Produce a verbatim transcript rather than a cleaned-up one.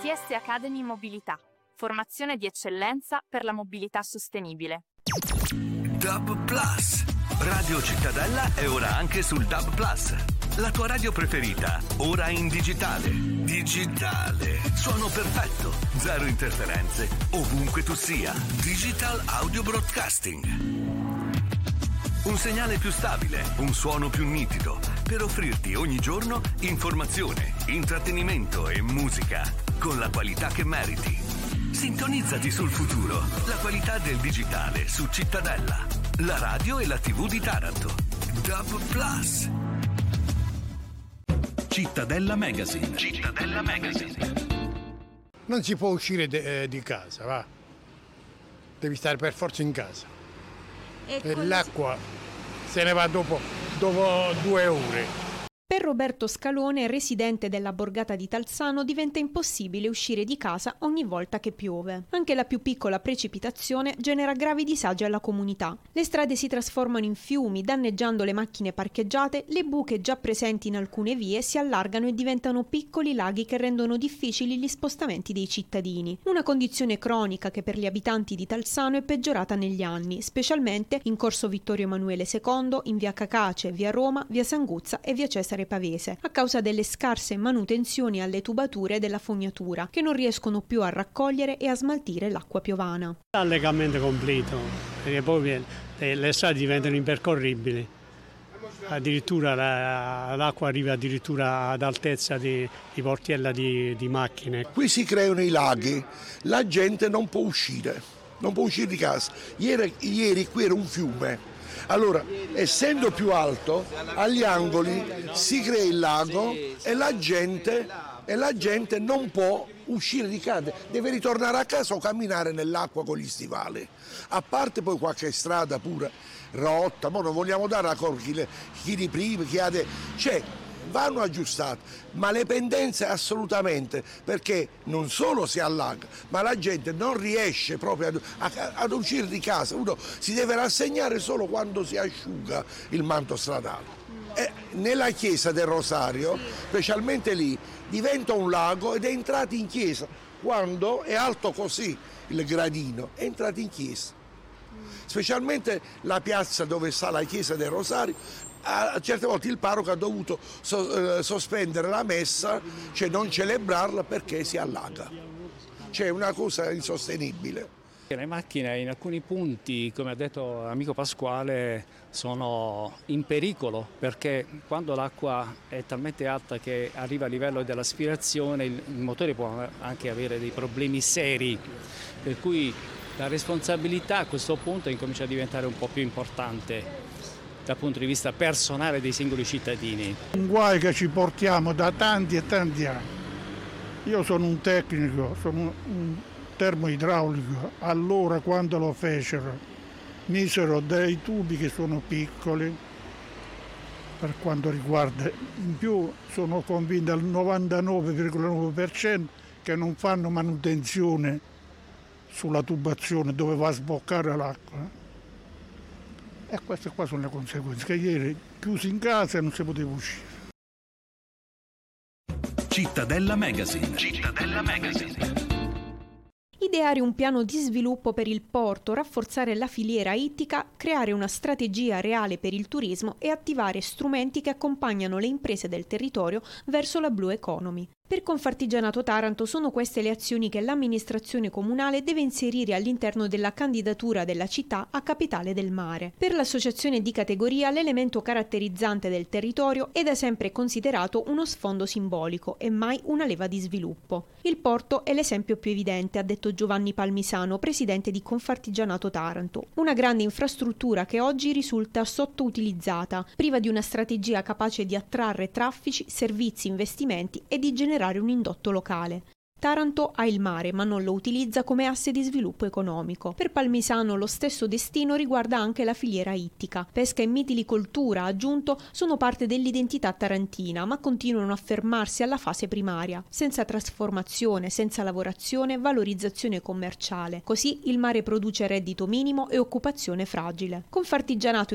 T S Academy Mobilità, formazione di eccellenza per la mobilità sostenibile. D A B Plus. Radio Cittadella è ora anche sul D A B Plus. La tua radio preferita, ora in digitale. Digitale. Suono perfetto. Zero interferenze. Ovunque tu sia. Digital Audio Broadcasting. Un segnale più stabile, un suono più nitido, per offrirti ogni giorno informazione, intrattenimento e musica con la qualità che meriti. Sintonizzati sul futuro, la qualità del digitale su Cittadella, la radio e la tivù di Taranto. D A B Plus. Cittadella Magazine. Cittadella Magazine. Non si può uscire de, eh, di casa, va. Devi stare per forza in casa. E, e l'acqua si... se ne va dopo, dopo due ore. Per Roberto Scalone, residente della borgata di Talzano, diventa impossibile uscire di casa ogni volta che piove. Anche la più piccola precipitazione genera gravi disagi alla comunità. Le strade si trasformano in fiumi, danneggiando le macchine parcheggiate, le buche già presenti in alcune vie si allargano e diventano piccoli laghi che rendono difficili gli spostamenti dei cittadini. Una condizione cronica che per gli abitanti di Talzano è peggiorata negli anni, specialmente in Corso Vittorio Emanuele secondo, in via Cacace, via Roma, via Sanguzza e via Cesare Pavese, a causa delle scarse manutenzioni alle tubature della fognatura, che non riescono più a raccogliere e a smaltire l'acqua piovana. Allegamento completo, perché poi le strade diventano impercorribili, addirittura la, l'acqua arriva addirittura ad altezza di, di portiella di, di macchine. Qui si creano i laghi, la gente non può uscire, non può uscire di casa. Ieri, ieri qui era un fiume. Allora, essendo più alto, agli angoli si crea il lago e la gente, e la gente non può uscire di casa, deve ritornare a casa o camminare nell'acqua con gli stivali. A parte poi qualche strada pure rotta, ma non vogliamo dare a cor chi, chi di prima, chi ha de... Cioè, vanno aggiustate, ma le pendenze assolutamente, perché non solo si allaga, ma la gente non riesce proprio ad, a, ad uscire di casa, uno si deve rassegnare solo quando si asciuga il manto stradale. E nella chiesa del Rosario, specialmente lì, diventa un lago ed è entrato in chiesa, quando è alto così il gradino, è entrato in chiesa. Specialmente la piazza dove sta la chiesa del Rosario, a certe volte il parroco ha dovuto so, eh, sospendere la messa, cioè non celebrarla perché si allaga. C'è una cosa insostenibile. Le macchine in alcuni punti, come ha detto l'amico Pasquale, sono in pericolo perché quando l'acqua è talmente alta che arriva a livello dell'aspirazione il, il motore può anche avere dei problemi seri, per cui la responsabilità a questo punto incomincia a diventare un po' più importante dal punto di vista personale dei singoli cittadini. Un guai che ci portiamo da tanti e tanti anni. Io sono un tecnico, sono un termoidraulico. Allora quando lo fecero misero dei tubi che sono piccoli per quanto riguarda. In più sono convinto al novantanove virgola nove per cento che non fanno manutenzione sulla tubazione dove va a sboccare l'acqua. E queste qua sono le conseguenze, che ieri chiusi in casa e non si poteva uscire. Cittadella Magazine. Cittadella Magazine. Ideare un piano di sviluppo per il porto, rafforzare la filiera ittica, creare una strategia reale per il turismo e attivare strumenti che accompagnano le imprese del territorio verso la Blue Economy. Per Confartigianato Taranto sono queste le azioni che l'amministrazione comunale deve inserire all'interno della candidatura della città a capitale del mare. Per l'associazione di categoria l'elemento caratterizzante del territorio è da sempre considerato uno sfondo simbolico e mai una leva di sviluppo. Il porto è l'esempio più evidente, ha detto Giovanni Palmisano, presidente di Confartigianato Taranto. Una grande infrastruttura che oggi risulta sottoutilizzata, priva di una strategia capace di attrarre traffici, servizi, investimenti e di generare un indotto locale. Taranto ha il mare, ma non lo utilizza come asse di sviluppo economico. Per Palmisano lo stesso destino riguarda anche la filiera ittica. Pesca e mitilicoltura, ha aggiunto, sono parte dell'identità tarantina, ma continuano a fermarsi alla fase primaria, senza trasformazione, senza lavorazione, valorizzazione commerciale. Così il mare produce reddito minimo e occupazione fragile. Confartigianato